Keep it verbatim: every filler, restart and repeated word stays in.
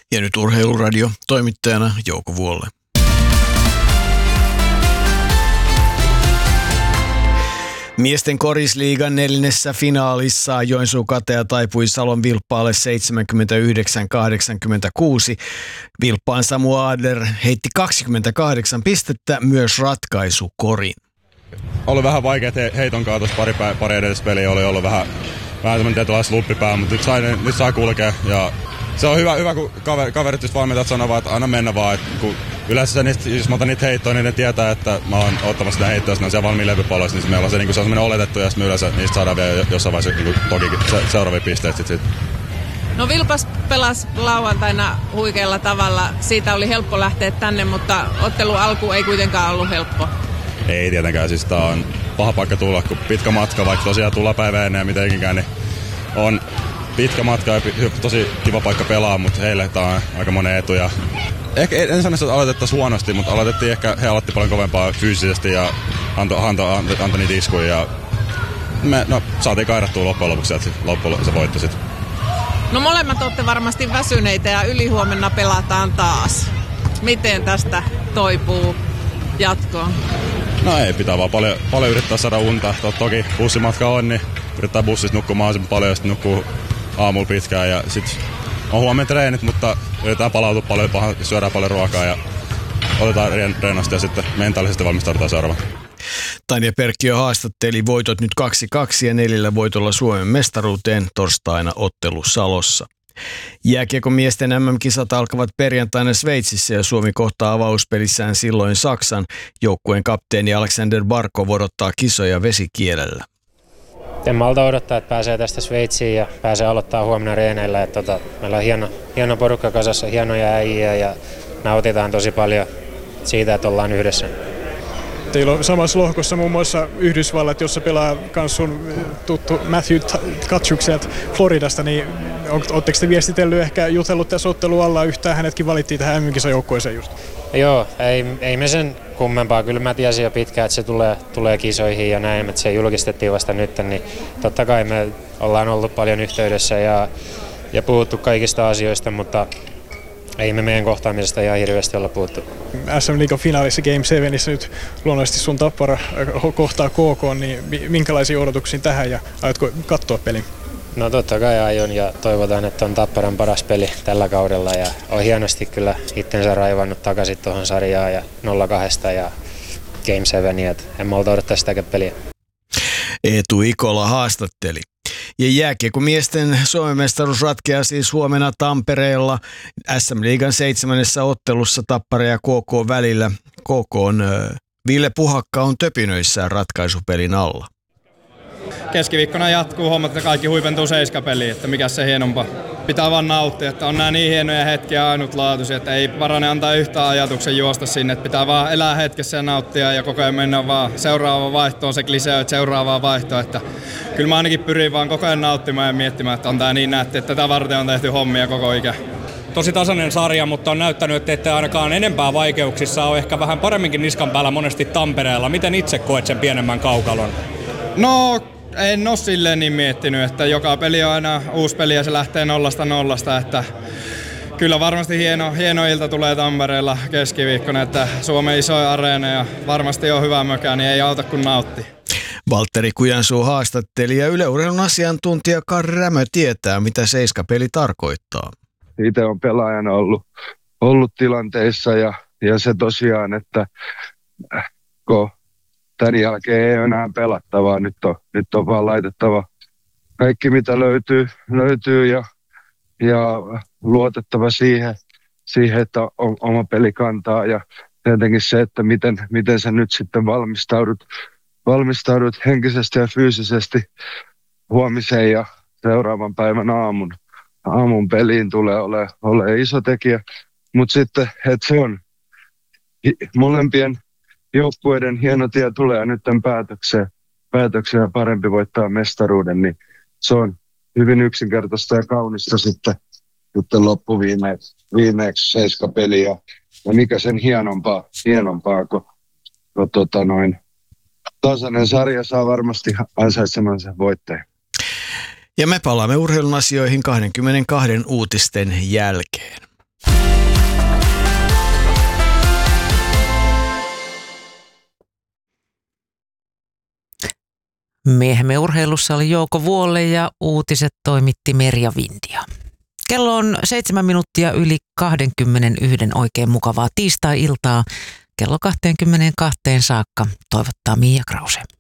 Ja nyt Urheiluradio, toimittajana Jouko Vuolle. Miesten korisliigan neljännessä finaalissa Joensuu Katea taipui Salon Vilppaalle seitsemänkymmentäyhdeksän kahdeksankymmentäkuusi. Vilppaan Samu Adler heitti kaksikymmentäkahdeksan pistettä, myös ratkaisukorin. Oli vähän vaikea he, heiton kanssa tuossa pari, pari edellistä peliä, oli ollut vähän, vähän semmoinen tietynlainen sluppipää, mutta nyt, sai, nyt saa kulkea. Ja se on hyvä, hyvä kun kaver, kaverit just valmiita sanoo, että aina mennä vaan. Että kun yleensä se, niistä, jos mä otan niitä heittoja, niin ne tietää, että mä oon ottamassa sitä heittoa, jos ne on siellä valmiin levypalloissa, niin meillä on se, niin se on semmoinen oletettu, ja me yleensä niistä saadaan vielä jossain vaiheessa niin tokikin se, seuraavia pisteet sit siitä. No Vilpas pelasi lauantaina huikealla tavalla. Siitä oli helppo lähteä tänne, mutta ottelu alku ei kuitenkaan ollut helppo. Ei tietenkään, siis tää on paha paikka tulla, kun pitkä matka, vaikka tosiaan tulla päivä ennen ja mitenkään, niin on pitkä matka ja tosi kiva paikka pelaa, mutta heille tää on aika monen etu. Ja ehkä en sano, että aloitettaisiin huonosti, mutta aloitettiin ehkä, he aloitti paljon kovempaa fyysisesti ja antoi anto, anto, anto niitä iskuja. Ja me no, saatiin kairattua loppujen lopuksi, että loppujen se voitti sitten. No molemmat olette varmasti väsyneitä ja ylihuomenna pelataan taas. Miten tästä toipuu jatkoon? No ei, pitää vaan paljon, paljon yrittää saada unta. Toki bussimatka on, niin yrittää bussissa nukkua mahdollisimman paljon ja sitten nukkuu aamulla pitkään. Ja sitten on huomenna treenit, mutta yritetään palautua paljon, syödään paljon ruokaa ja otetaan rennosti ja sitten mentaalisesti valmistaudutaan seuraavaan. Tanja Perkkiö haastatteli voitot nyt kaksi kaksi ja neljällä voitolla Suomen mestaruuteen torstaina ottelu Salossa. Jääkiekkomiesten äm äm-kisat alkavat perjantaina Sveitsissä ja Suomi kohtaa avauspelissään silloin Saksan. Joukkueen kapteeni Alexander Barkov odottaa kisoja vesikielellä. En malta odottaa, että pääsee tästä Sveitsiin ja pääsee aloittaa huomenna reeneillä. Että tota, meillä on hieno, hieno porukka kasassa, hienoja äijä ja nautitaan tosi paljon siitä, että ollaan yhdessä. Teillä on samassa lohkossa muun muassa Yhdysvallat, jossa pelaa myös sun tuttu Matthew Tkachuk sieltä Floridasta, niin oletteko te viestitellyt, ehkä jutellut tässä ottelun alla yhtään, hänetkin valittiin tähän äm äm-kisajoukkueeseen just? Joo, ei, ei me sen kummempaa. Kyllä mä tiesin jo pitkään, että se tulee, tulee kisoihin ja näin, että se julkistettiin vasta nyt, niin totta kai me ollaan ollut paljon yhteydessä ja, ja puhuttu kaikista asioista, mutta ei me meidän kohtaamisesta ihan hirveästi olla puhuttu. äs äm-liigan finaalissa Game seitsemänissä nyt luonnollisesti sun Tappara kohtaa K K, niin minkälaisia odotuksia tähän ja aiotko katsoa pelin? No totta kai aion ja toivotaan, että on Tapparan paras peli tällä kaudella ja on hienosti kyllä itsensä raivannut takaisin tuohon sarjaan ja nolla kaksi ja Game seitsemän, että en malta odottaa sitäkään peliä. Eetu Ikola haastatteli. Ja jääkiekkomiesten Suomen mestaruus ratkeaa siis huomenna Tampereella äs äm-liigan seitsemännessä ottelussa Tappara ja K K välillä. K K:n Ville Puhakka on töpinöissään ratkaisupelin alla. Keskiviikkona jatkuu hommat, että kaikki huipentuu seiskapeliin, että mikä se hienompaa. Pitää vaan nauttia, että on nämä niin hienoja hetkiä ainutlaatuisia, että ei parane antaa yhtään ajatuksen juosta sinne. Että pitää vaan elää hetkessä ja nauttia ja koko ajan mennä vaan seuraavaan vaihtoon, se klisee, että seuraavaan vaihtoon. Että kyllä mä ainakin pyrin vaan koko ajan nauttimaan ja miettimään, että on tää niin nätti, että tätä varten on tehty hommia koko ikä. Tosi tasainen sarja, mutta on näyttänyt, että ette ainakaan enempää vaikeuksissa ole ehkä vähän paremminkin niskan päällä monesti Tampereella. Miten itse koet sen pienemmän kaukalon? No, en ole silleen niin miettinyt, että joka peli on aina uusi peli ja se lähtee nollasta nollasta, että kyllä varmasti hieno, hieno ilta tulee Tampereella keskiviikkona, että Suomen isoin areena ja varmasti on hyvä mökä, niin ei auta kun nautti. Valtteri Kujansuu haastatteli ja Yle Urheilun asiantuntija Karri Rämö tietää, mitä seiskapeli tarkoittaa. Itse on pelaajana ollut, ollut tilanteissa ja, ja se tosiaan, että kun tämän jälkeen ei ole enää pelattavaa, nyt on, nyt on vaan laitettava kaikki mitä löytyy, löytyy ja, ja luotettava siihen, siihen, että on, oma peli kantaa ja tietenkin se, että miten, miten sä nyt sitten valmistaudut, valmistaudut henkisesti ja fyysisesti huomiseen ja seuraavan päivän aamun, aamun peliin tulee ole, ole iso tekijä, mutta sitten, että se on molempien joukkueiden hieno tie tulee nyt tämän päätökseen, päätökseen ja parempi voittaa mestaruuden, niin se on hyvin yksinkertaista ja kaunista sitten, sitten loppuviimeeksi viimeeksi seiskapeli ja, ja mikä sen hienompaa, hienompaa kun, kun tota noin, tasainen sarja saa varmasti ansaitsemansa voittajan. Ja me palaamme urheilun asioihin kaksikymmentäkaksi uutisten jälkeen. Miehemme urheilussa oli Jouko Vuolle ja uutiset toimitti Merja Vindia. Kello on seitsemän minuuttia yli kaksikymmentäyksi. Oikein mukavaa tiistai-iltaa. Kello kaksikymmentäkaksi saakka toivottaa Mia Krause.